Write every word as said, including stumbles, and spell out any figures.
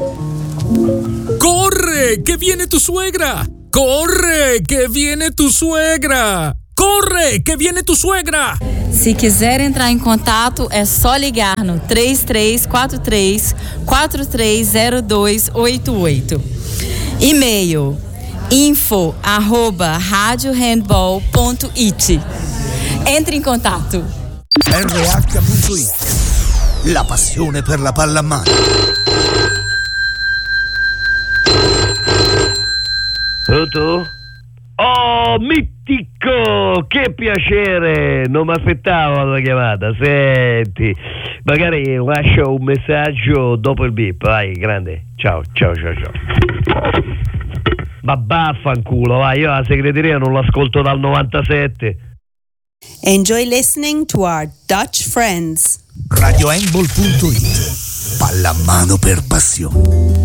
Corre, che viene tu suegra! Corre, che viene tu suegra! Corre, que viene tu suegra! Se quiser entrar em contato, é só ligar no três três quatro três, quatro três zero dois oito oito. E-mail info arroba radiohandball ponto it. Entre in contatto. R H punto it. La passione per la pallamano. Pronto? Oh, Mittico, che piacere, non mi aspettavo la chiamata. Senti, magari lascio un messaggio dopo il beep. Vai, grande, ciao, ciao, ciao, ciao. Ma vaffanculo, vai, io la segreteria non l'ascolto dal novantasette. Enjoy listening to our Dutch friends. radiohandball punto it. Pallamano per passione.